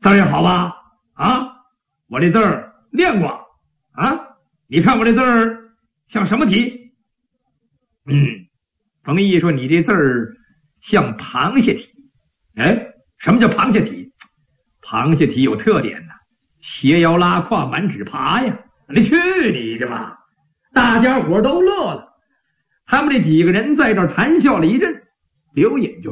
字儿也好吧？啊，我这字儿练过啊，你看我这字儿像什么题？冯毅说你这字儿像螃蟹体。哎，什么叫螃蟹体？螃蟹体有特点呢，斜腰拉胯，满纸爬呀！你去你的吧！大家伙都乐了，他们这几个人在这儿谈笑了一阵，刘隐就